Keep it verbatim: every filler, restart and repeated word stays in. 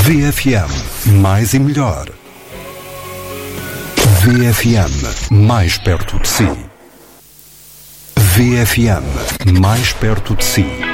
V F M, mais e melhor. V F M, mais perto de si. V F M, mais perto de si.